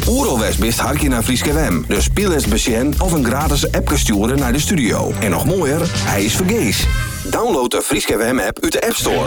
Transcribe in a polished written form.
Oeralwest best hartje naar Frieske FM. Dus speel eens besjen of een gratis app sturen naar de studio. En nog mooier, hij is vergees. Download de Frieske FM app uit de App Store.